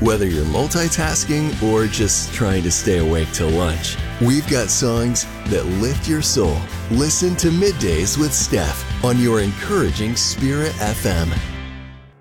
Whether you're multitasking or just trying to stay awake till lunch, we've got songs that lift your soul. Listen to Middays with Steph on your encouraging Spirit FM.